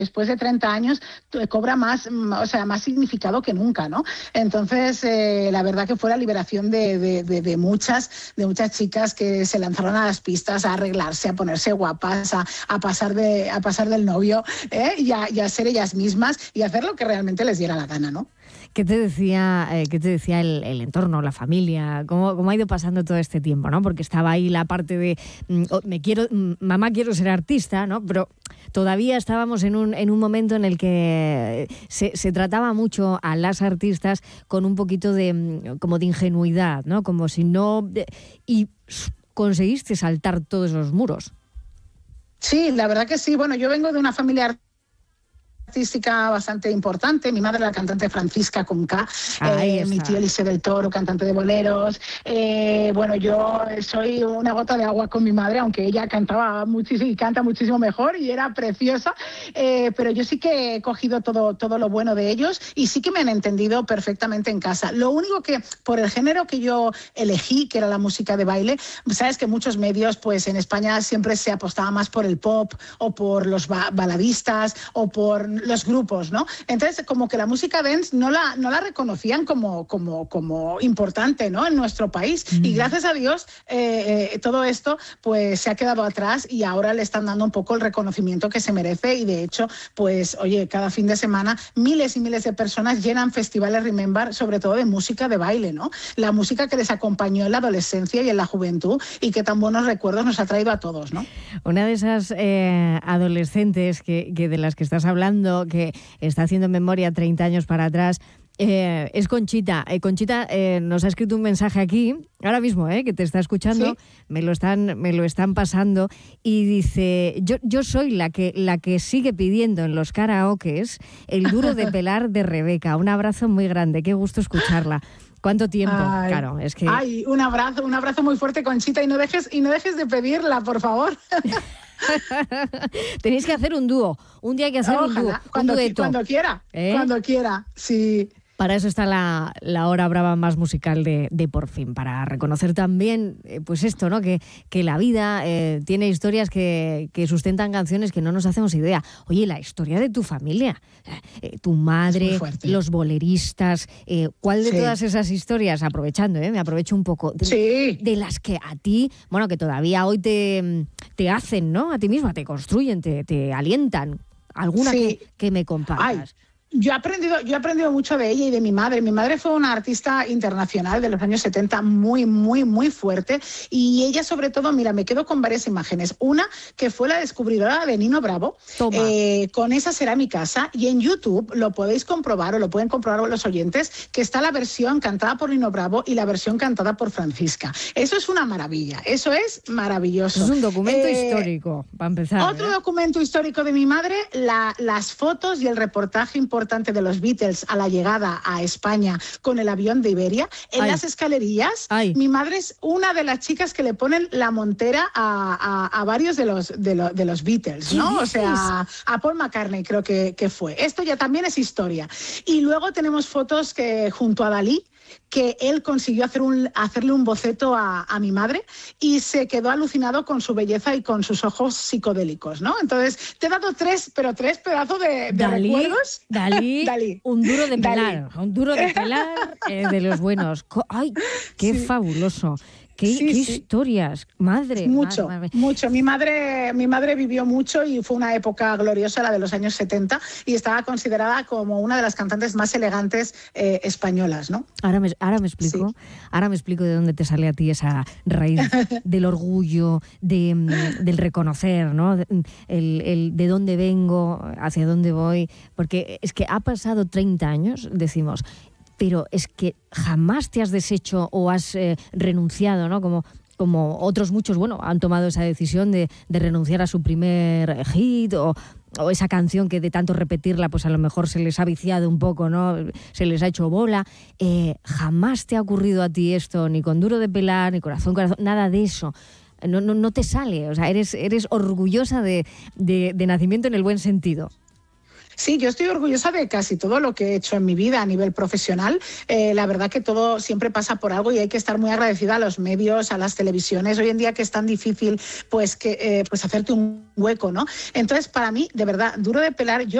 después de 30 años cobra más, o sea, más significado que nunca, ¿no? Entonces, la verdad que fue la liberación de muchas chicas que se lanzaron a las pistas a arreglarse, a ponerse guapas, a pasar del novio, y a ser ellas mismas y a hacer lo que realmente les diera la gana, ¿no? ¿Qué te decía el entorno, la familia? ¿Cómo ha ido pasando todo este tiempo, ¿no? Porque estaba ahí la parte de mamá quiero ser artista, ¿no? Pero todavía estábamos en un momento en el que se trataba mucho a las artistas con un poquito de ingenuidad, ¿no? Como si no... Y conseguiste saltar todos esos muros. Sí, la verdad que sí. Bueno, yo vengo de una familia artística bastante importante. Mi madre, la cantante Francisca con K, mi tío Eliseo del Toro, cantante de boleros. Bueno, yo soy una gota de agua con mi madre, aunque ella cantaba muchísimo y canta muchísimo mejor y era preciosa, pero yo sí que he cogido todo lo bueno de ellos y sí que me han entendido perfectamente en casa. Lo único que, por el género que yo elegí, que era la música de baile, sabes que muchos medios, pues en España siempre se apostaba más por el pop o por los baladistas o por los grupos, ¿no? Entonces, como que la música dance no la reconocían como importante, ¿no? En nuestro país. Y gracias a Dios, todo esto pues se ha quedado atrás y ahora le están dando un poco el reconocimiento que se merece y de hecho, pues, oye, cada fin de semana miles y miles de personas llenan festivales Remember, sobre todo de música de baile, ¿no? La música que les acompañó en la adolescencia y en la juventud y que tan buenos recuerdos nos ha traído a todos, ¿no? Una de esas adolescentes que de las que estás hablando, que está haciendo memoria 30 años para atrás, es Conchita. Conchita nos ha escrito un mensaje aquí, ahora mismo, que te está escuchando, ¿sí? me lo están pasando, y dice, yo soy la que sigue pidiendo en los karaokes el duro de pelar de Rebeca. Un abrazo muy grande, qué gusto escucharla. ¿Cuánto tiempo? Ay, claro, es que... Ay, un abrazo muy fuerte, Conchita, y no dejes de pedirla, por favor. Tenéis que hacer un dúo. Un día hay que hacer un dúo, un dueto. Cuando quiera, sí. Para eso está la hora brava más musical de Por Fin, para reconocer también, pues esto, ¿no? Que la vida tiene historias que sustentan canciones que no nos hacemos idea. Oye, la historia de tu familia, tu madre, los boleristas, ¿cuál de todas esas historias, aprovechando, me aprovecho un poco, de las que a ti, bueno, que todavía hoy te hacen, ¿no? A ti misma, te construyen, te alientan? ¿Alguna que me compartas? Yo he aprendido mucho de ella y de mi madre. Mi madre fue una artista internacional de los años 70 muy, muy, muy fuerte y ella sobre todo, mira, me quedo con varias imágenes. Una que fue la descubridora de Nino Bravo, con Esa será mi casa, y en YouTube lo podéis comprobar o lo pueden comprobar los oyentes, que está la versión cantada por Nino Bravo y la versión cantada por Francisca. Eso es una maravilla, eso es maravilloso. Es un documento histórico, para empezar. Otro documento histórico de mi madre, las fotos y el reportaje importante de los Beatles a la llegada a España con el avión de Iberia, en las escalerillas. Mi madre es una de las chicas que le ponen la montera a varios de los Beatles, ¿no? O sea, a Paul McCartney creo que fue. Esto ya también es historia. Y luego tenemos fotos que junto a Dalí, que él consiguió hacerle un boceto a mi madre y se quedó alucinado con su belleza y con sus ojos psicodélicos, ¿no? Entonces, te he dado tres pedazos de recuerdos. Dalí, un duro de pelar, de los buenos. ¡Ay, qué fabuloso! ¿Qué historias? Madre. Mucho. Mi madre vivió mucho y fue una época gloriosa, la de los años 70, y estaba considerada como una de las cantantes más elegantes españolas, ¿no? Ahora me explico. Sí. Ahora me explico de dónde te sale a ti esa raíz del orgullo, del reconocer, ¿no? El de dónde vengo, hacia dónde voy. Porque es que ha pasado 30 años, decimos, pero es que jamás te has deshecho o has renunciado, ¿no? Como otros muchos, bueno, han tomado esa decisión de renunciar a su primer hit o esa canción que de tanto repetirla, pues a lo mejor se les ha viciado un poco, ¿no? Se les ha hecho bola. Jamás te ha ocurrido a ti esto, ni con duro de pelar, ni corazón, nada de eso. No te sale, o sea, eres orgullosa de nacimiento en el buen sentido. Sí, yo estoy orgullosa de casi todo lo que he hecho en mi vida a nivel profesional. La verdad que todo siempre pasa por algo y hay que estar muy agradecida a los medios, a las televisiones. Hoy en día que es tan difícil pues hacerte un hueco, ¿no? Entonces, para mí, de verdad, Duro de Pelar, yo